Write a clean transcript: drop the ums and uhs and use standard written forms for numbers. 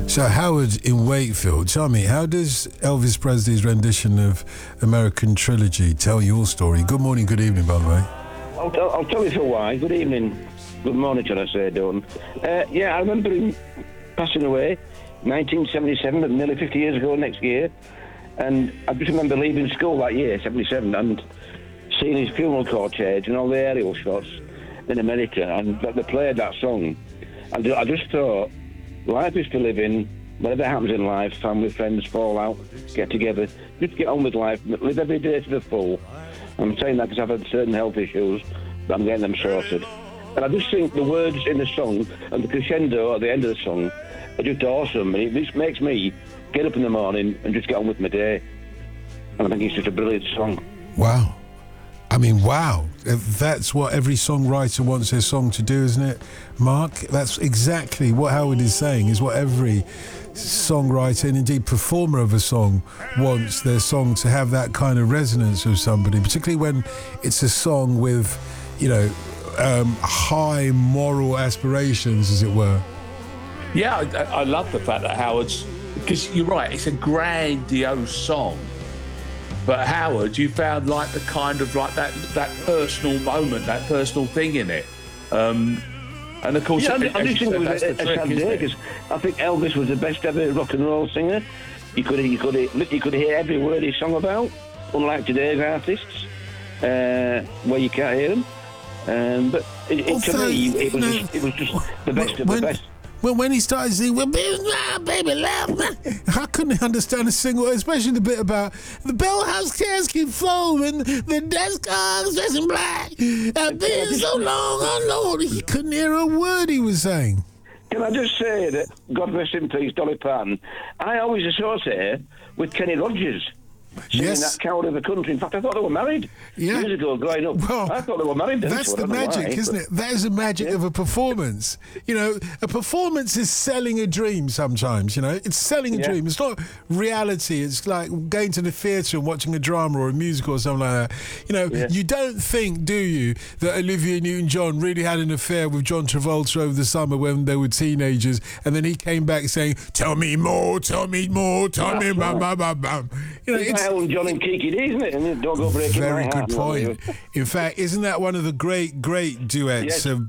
So Howard in Wakefield, tell me, how does Elvis Presley's rendition of American Trilogy tell your story? Good morning, good evening, by the way. I'll tell you for why. Good evening. Good morning, should I say, Don. I remember him passing away 1977, nearly 50 years ago next year. And I just remember leaving school that year, 77, and seeing his funeral cortege and all the aerial shots in America, and they played that song. And I just thought, life is to live in. Whatever happens in life, family, friends, fall out, get together, just get on with life, live every day to the full. I'm saying that because I've had certain health issues, but I'm getting them sorted. And I just think the words in the song and the crescendo at the end of the song are just awesome. And it just makes me get up in the morning and just get on with my day. And I think it's just a brilliant song. Wow. I mean, wow. That's what every songwriter wants their song to do, isn't it, Mark? That's exactly what Howard is saying, is what every songwriter and indeed performer of a song wants their song to have that kind of resonance with somebody, particularly when it's a song with, high moral aspirations, as it were. Yeah, I love the fact that Howard's, because you're right, it's a grandiose song. But Howard, you found like the kind of like that personal moment, that personal thing in it. And of course, I just think it was a sad day, because I think Elvis was the best ever rock and roll singer. You could hear every word he sung about, unlike today's artists, where you can't hear them. But to me, it was just the best of the best. Well, when he started singing, well, baby, love, I couldn't understand a single, especially the bit about the bell house chairs keep foaming, the desk cars dressed in black. I've been so long on Lord, he couldn't hear a word he was saying. Can I just say that, God rest in peace, Dolly Parton, I always associate her with Kenny Rogers. Singing that Coward of the Country. In fact, I thought they were married years ago growing up. Well, I thought they were married then. That's the magic, isn't it? That is the magic of a performance. A performance is selling a dream sometimes, It's selling a dream. It's not reality. It's like going to the theatre and watching a drama or a musical or something like that. You don't think, do you, that Olivia Newton-John really had an affair with John Travolta over the summer when they were teenagers, and then he came back saying, tell me more, tell me more, tell me bam, bam, bam, bam. It's John and Kiki D, isn't it? And don't go breaking very my good heart. point. In fact, isn't that one of the great duets of